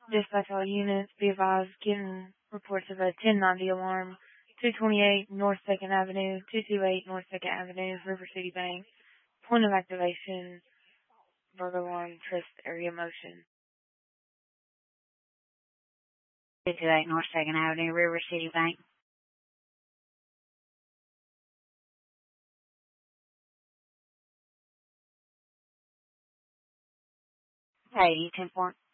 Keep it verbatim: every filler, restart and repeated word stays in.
Dispatch all units, be advised, getting reports of a ten ninety alarm, two twenty-eight North second Avenue, two twenty-eight North second Avenue, River City Bank. Point of activation, burglar alarm, trust area motion. two twenty-eight North second Avenue, River City Bank. Hey, you ten four.